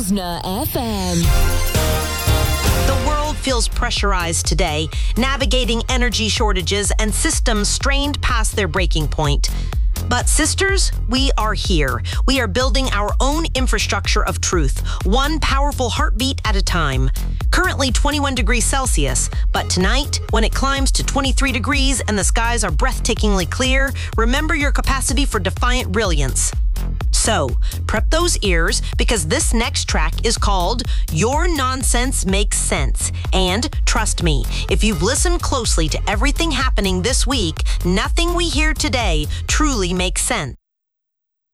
Rosna FM. The world feels pressurized today, navigating energy shortages and systems strained past their breaking point. But sisters, we are here. We are building our own infrastructure of truth, one powerful heartbeat at a time. Currently 21 degrees Celsius, but tonight, when it climbs to 23 degrees and the skies are breathtakingly clear, remember your capacity for defiant brilliance. So, prep those ears because this next track is called Your Nonsense Makes Sense. And trust me, if you've listened closely to everything happening this week, nothing we hear today truly makes sense.